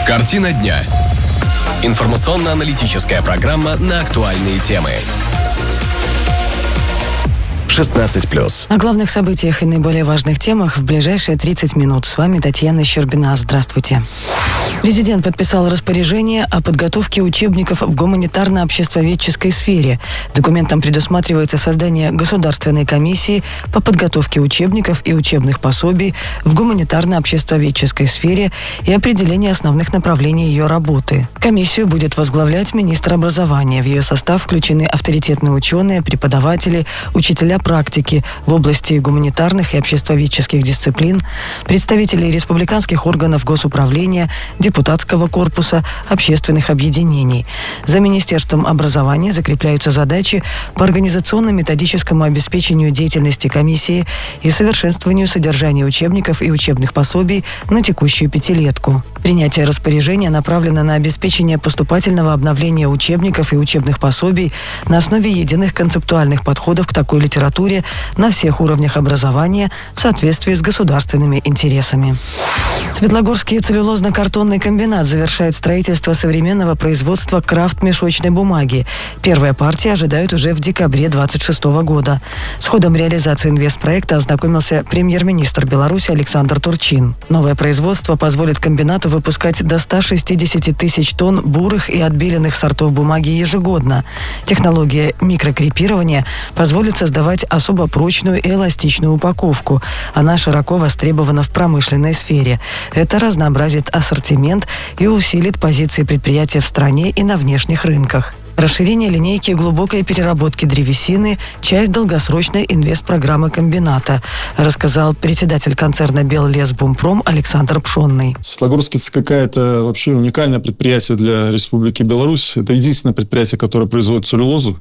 Картина дня. Информационно-аналитическая программа на актуальные темы. 16+. О главных событиях и наиболее важных темах в ближайшие 30 минут. С вами Татьяна Щербина. Здравствуйте. Президент подписал распоряжение о подготовке учебников в гуманитарно-обществоведческой сфере. Документом предусматривается создание Государственной комиссии по подготовке учебников и учебных пособий в гуманитарно-обществоведческой сфере и определение основных направлений ее работы. Комиссию будет возглавлять министр образования. В ее состав включены авторитетные ученые, преподаватели, учителя практики в области гуманитарных и обществоведческих дисциплин, представители республиканских органов госуправления, депутатского корпуса, общественных объединений. За Министерством образования закрепляются задачи по организационно-методическому обеспечению деятельности комиссии и совершенствованию содержания учебников и учебных пособий на текущую пятилетку. Принятие распоряжения направлено на обеспечение поступательного обновления учебников и учебных пособий на основе единых концептуальных подходов к такой литературе на всех уровнях образования в соответствии с государственными интересами. Светлогорский целлюлозно-картонный комбинат завершает строительство современного производства крафт-мешочной бумаги. Первая партия ожидают уже в декабре 2026 года. С ходом реализации инвестпроекта ознакомился премьер-министр Беларуси Александр Турчин. Новое производство позволит комбинату выпускать до 160 тысяч тонн бурых и отбеленных сортов бумаги ежегодно. Технология микрокрепирования позволит создавать особо прочную и эластичную упаковку. Она широко востребована в промышленной сфере. Это разнообразит ассортимент и усилит позиции предприятия в стране и на внешних рынках. Расширение линейки глубокой переработки древесины – часть долгосрочной инвестпрограммы комбината, рассказал председатель концерна «Беллесбумпром» Александр Пшонный. Светлогорский ЦКК – это вообще уникальное предприятие для Республики Беларусь. Это единственное предприятие, которое производит целлюлозу.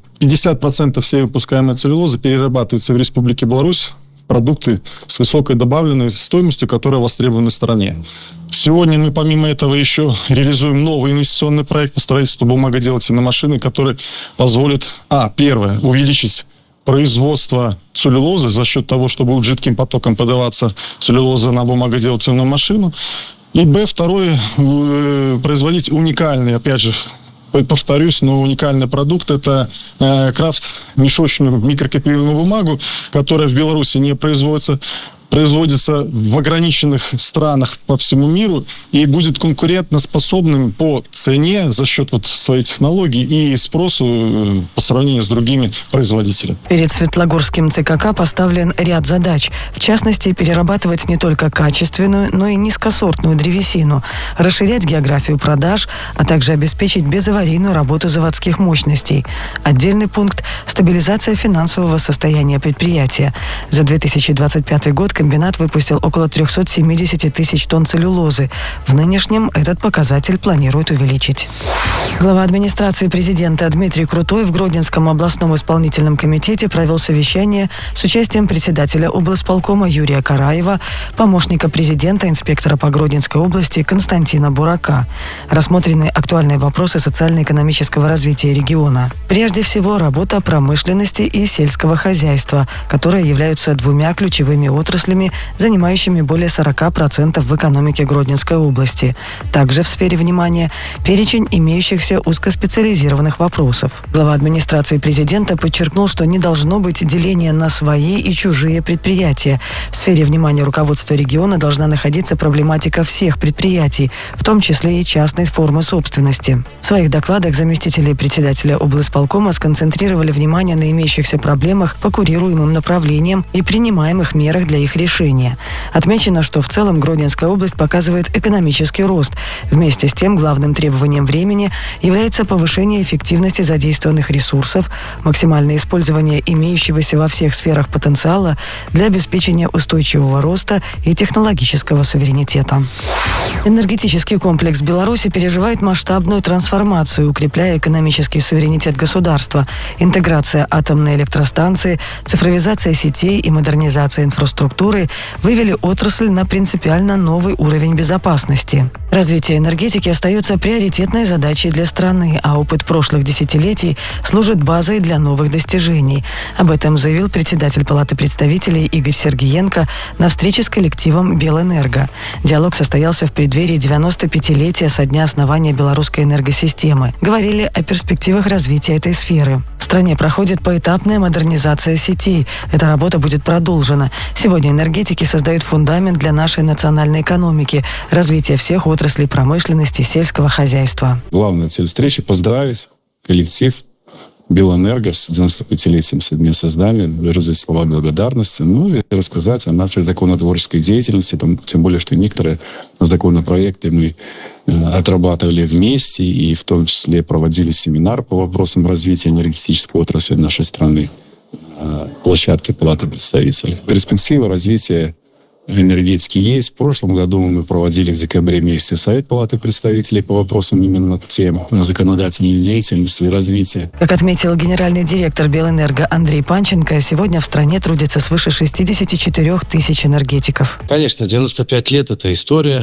50% всей выпускаемой целлюлозы перерабатывается в Республике Беларусь. Продукты с высокой добавленной стоимостью, которые востребованы в стране. Сегодня мы, помимо этого, еще реализуем новый инвестиционный проект по строительству бумагоделательной машины, который позволит, первое, увеличить производство целлюлозы за счет того, что будет жидким потоком подаваться целлюлоза на бумагоделательную машину. И, второе, производить уникальный, опять же, повторюсь, но уникальный продукт – это крафт-мешочную микрокрепленную бумагу, которая в Беларуси не производится в ограниченных странах по всему миру и будет конкурентоспособным по цене за счет своей технологии и спросу по сравнению с другими производителями. Перед Светлогорским ЦКК поставлен ряд задач. В частности, перерабатывать не только качественную, но и низкосортную древесину, расширять географию продаж, а также обеспечить безаварийную работу заводских мощностей. Отдельный пункт – стабилизация финансового состояния предприятия. За 2025 год комбинат выпустил около 370 тысяч тонн целлюлозы. В нынешнем этот показатель планируют увеличить. Глава администрации президента Дмитрий Крутой в Гродненском областном исполнительном комитете провел совещание с участием председателя облсполкома Юрия Караева, помощника президента, инспектора по Гродненской области Константина Бурака. Рассмотрены актуальные вопросы социально-экономического развития региона. Прежде всего, работа промышленности и сельского хозяйства, которые являются двумя ключевыми отраслями, занимающими более 40% в экономике Гродненской области. Также в сфере внимания перечень имеющихся узкоспециализированных вопросов. Глава администрации президента подчеркнул, что не должно быть деления на свои и чужие предприятия. В сфере внимания руководства региона должна находиться проблематика всех предприятий, в том числе и частной формы собственности. В своих докладах заместители председателя облсполкома сконцентрировали внимание на имеющихся проблемах по курируемым направлениям и принимаемых мерах для их решения. Отмечено, что в целом Гродненская область показывает экономический рост. Вместе с тем, главным требованием времени является повышение эффективности задействованных ресурсов, максимальное использование имеющегося во всех сферах потенциала для обеспечения устойчивого роста и технологического суверенитета. Энергетический комплекс Беларуси переживает масштабную трансформацию, укрепляя экономический суверенитет государства. Интеграция атомной электростанции, цифровизация сетей и модернизация инфраструктуры вывели отрасль на принципиально новый уровень безопасности. Развитие энергетики остается приоритетной задачей для страны, а опыт прошлых десятилетий служит базой для новых достижений. Об этом заявил председатель Палаты представителей Игорь Сергиенко на встрече с коллективом «Белэнерго». Диалог состоялся в преддверии 95-летия со дня основания белорусской энергосистемы. Говорили о перспективах развития этой сферы. В стране проходит поэтапная модернизация сетей. Эта работа будет продолжена. Сегодня энергетики создают фундамент для нашей национальной экономики, развития всех отраслей промышленности, сельского хозяйства. Главная цель встречи – поздравить коллектив «Белэнерго» с 95-летием со дня создания, выразить слова благодарности, и рассказать о нашей законотворческой деятельности, тем более, что некоторые законопроекты мы отрабатывали вместе, и в том числе проводили семинар по вопросам развития энергетической отрасли нашей страны, площадки Палаты представителей. Перспектива развития энергетики есть. В прошлом году мы проводили в декабре месяце Совет Палаты представителей по вопросам именно тем законодательной деятельности и развития. Как отметил генеральный директор «Белэнерго» Андрей Панченко, сегодня в стране трудится свыше 64 тысяч энергетиков. Конечно, 95 лет – это история,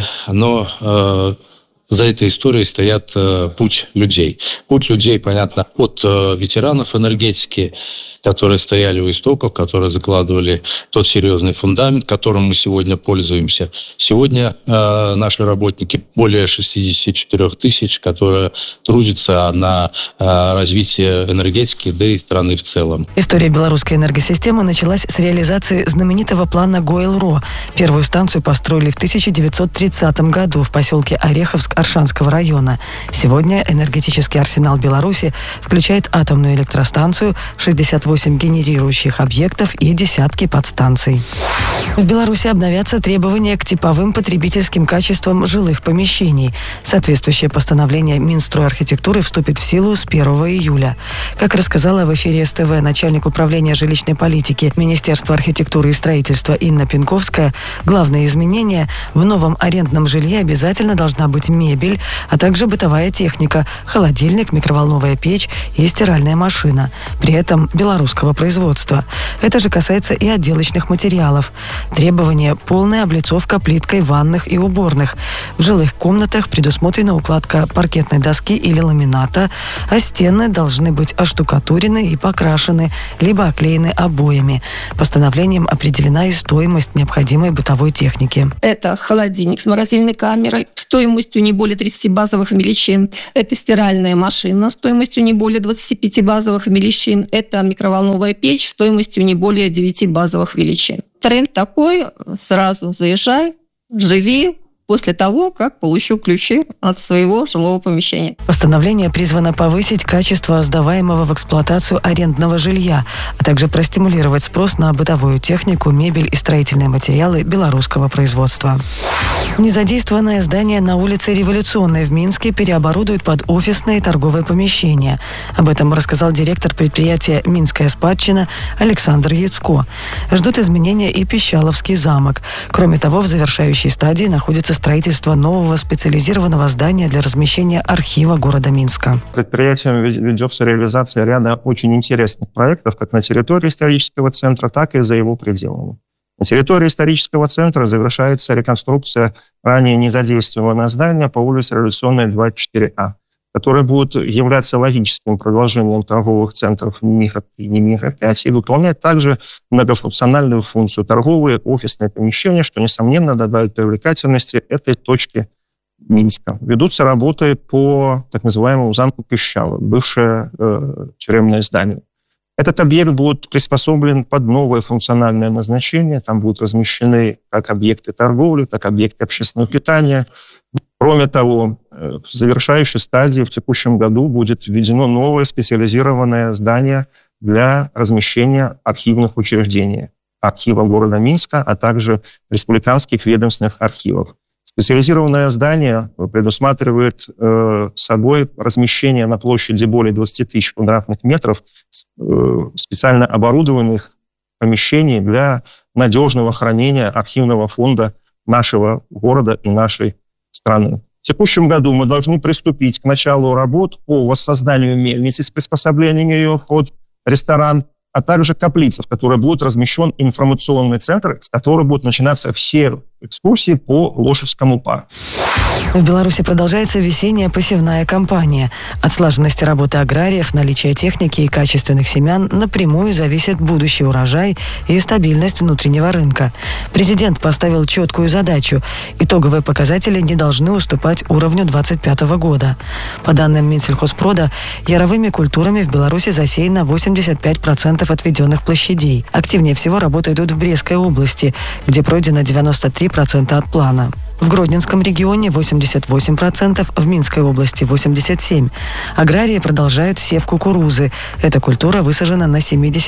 но за этой историей стоят путь людей. Путь людей, понятно, от ветеранов энергетики, которые стояли у истоков, которые закладывали тот серьезный фундамент, которым мы сегодня пользуемся. Сегодня наши работники более 64 тысяч, которые трудятся на развитие энергетики, да и страны в целом. История белорусской энергосистемы началась с реализации знаменитого плана ГОЭЛ-РО. Первую станцию построили в 1930 году в поселке Ореховск Аршанского района. Сегодня энергетический арсенал Беларуси включает атомную электростанцию, 68 генерирующих объектов и десятки подстанций. В Беларуси обновятся требования к типовым потребительским качествам жилых помещений. Соответствующее постановление Минстройархитектуры вступит в силу с 1 июля. Как рассказала в эфире СТВ начальник управления жилищной политики Министерства архитектуры и строительства Инна Пинковская, главное изменение – в новом арендном жилье обязательно должна быть мебель, а также бытовая техника – холодильник, микроволновая печь и стиральная машина. При этом белорусского производства. Это же касается и отделочных материалов. Требование – полная облицовка плиткой ванных и уборных. В жилых комнатах предусмотрена укладка паркетной доски или ламината, а стены должны быть оштукатурены и покрашены, либо оклеены обоями. Постановлением определена и стоимость необходимой бытовой техники. Это холодильник с морозильной камерой стоимостью не более 30 базовых величин. Это стиральная машина стоимостью не более 25 базовых величин. Это микроволновая печь стоимостью не более 9 базовых величин. Тренд такой: сразу заезжай, живи после того, как получил ключи от своего жилого помещения. Постановление призвано повысить качество сдаваемого в эксплуатацию арендного жилья, а также простимулировать спрос на бытовую технику, мебель и строительные материалы белорусского производства. Незадействованное здание на улице Революционной в Минске переоборудуют под офисные и торговые помещения. Об этом рассказал директор предприятия «Минская спадщина» Александр Яцко. Ждут изменения и Пищаловский замок. Кроме того, в завершающей стадии находится строительство нового специализированного здания для размещения архива города Минска. Предприятием ведется реализация ряда очень интересных проектов как на территории исторического центра, так и за его пределами. На территории исторического центра завершается реконструкция ранее незадействованного здания по улице Революционная, 24А, которое будет являться логическим продолжением торговых центров МИХа и МИХа-5 и выполнять также многофункциональную функцию торговые, офисные помещения, что, несомненно, добавит привлекательности этой точки Минска. Ведутся работы по так называемому замку Пищало, бывшее тюремное здание. Этот объект будет приспособлен под новое функциональное назначение. Там будут размещены как объекты торговли, так и объекты общественного питания. Кроме того, в завершающей стадии в текущем году будет введено новое специализированное здание для размещения архивных учреждений. Архива города Минска, а также республиканских ведомственных архивов. Специализированное здание предусматривает собой размещение на площади более 20 тысяч квадратных метров специально оборудованных помещений для надежного хранения архивного фонда нашего города и нашей страны. В текущем году мы должны приступить к началу работ по воссозданию мельницы с приспособлением ее под ресторан, а также каплица, в которой будет размещен информационный центр, с которого будут начинаться все экскурсии по Лошадскому парку. В Беларуси продолжается весенняя посевная кампания. От слаженности работы аграриев, наличия техники и качественных семян напрямую зависит будущий урожай и стабильность внутреннего рынка. Президент поставил четкую задачу. Итоговые показатели не должны уступать уровню 2025 года. По данным Минсельхозпрода, яровыми культурами в Беларуси засеяно 85% отведенных площадей. Активнее всего работа идут в Брестской области, где пройдено 93% от плана. В Гродненском регионе 88%, в Минской области 87%. Аграрии продолжают сев кукурузы. Эта культура высажена на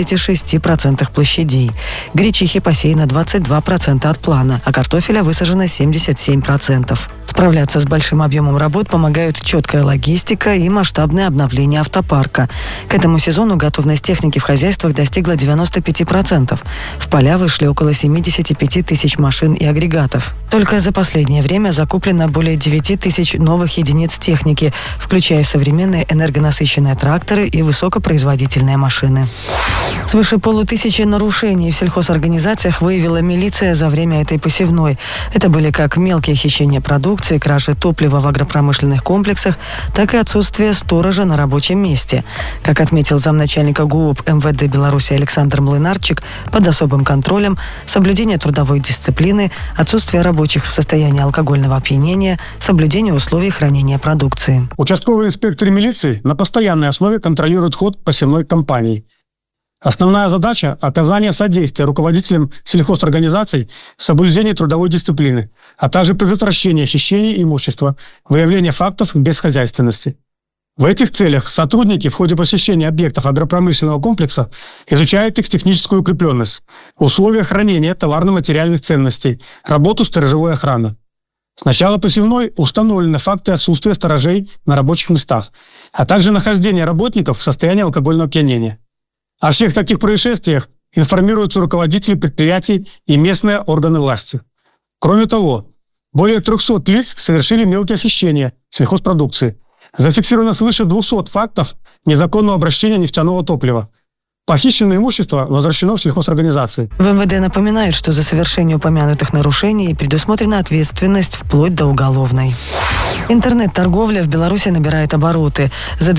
76% площадей. Гречихи посеяно 22% от плана, а картофеля высажено 77%. Справляться с большим объемом работ помогают четкая логистика и масштабное обновление автопарка. К этому сезону готовность техники в хозяйствах достигла 95%. В поля вышли около 75 тысяч машин и агрегатов. Только за последнее время закуплено более 9 тысяч новых единиц техники, включая современные энергонасыщенные тракторы и высокопроизводительные машины. Свыше 500 нарушений в сельхозорганизациях выявила милиция за время этой посевной. Это были как мелкие хищения продукции, кражи топлива в агропромышленных комплексах, так и отсутствие сторожа на рабочем месте. Как отметил замначальника ГУОП МВД Беларуси Александр Млынарчик, под особым контролем соблюдение трудовой дисциплины, отсутствие рабочих в состоянии алкогольного опьянения, соблюдение условий хранения продукции. Участковые инспекторы милиции на постоянной основе контролируют ход посевной кампании. Основная задача – оказание содействия руководителям сельхозорганизаций в соблюдении трудовой дисциплины, а также предотвращение хищения имущества, выявление фактов бесхозяйственности. В этих целях сотрудники в ходе посещения объектов агропромышленного комплекса изучают их техническую укрепленность, условия хранения товарно-материальных ценностей, работу сторожевой охраны. С начала посевной установлены факты отсутствия сторожей на рабочих местах, а также нахождение работников в состоянии алкогольного опьянения. О всех таких происшествиях информируются руководители предприятий и местные органы власти. Кроме того, более 300 лиц совершили мелкие хищения сельхозпродукции. Зафиксировано свыше 200 фактов незаконного обращения нефтяного топлива. Похищенное имущество возвращено в сельхозорганизации. В МВД напоминают, что за совершение упомянутых нарушений предусмотрена ответственность вплоть до уголовной. Интернет-торговля в Беларуси набирает обороты. За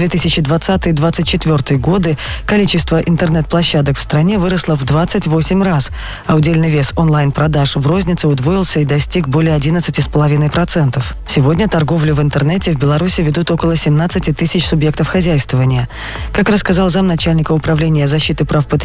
2020-2024 годы количество интернет-площадок в стране выросло в 28 раз, а удельный вес онлайн-продаж в рознице удвоился и достиг более 11,5%. Сегодня торговлю в интернете в Беларуси ведут около 17 тысяч субъектов хозяйствования. Как рассказал замначальника управления защиты прав потребителей